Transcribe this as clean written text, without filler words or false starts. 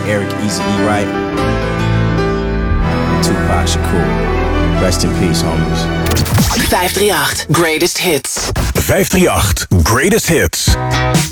Eric Eazy-E Wright, and Tupac Shakur. Rest in peace, homies. 538 Greatest Hits. 538 Greatest Hits.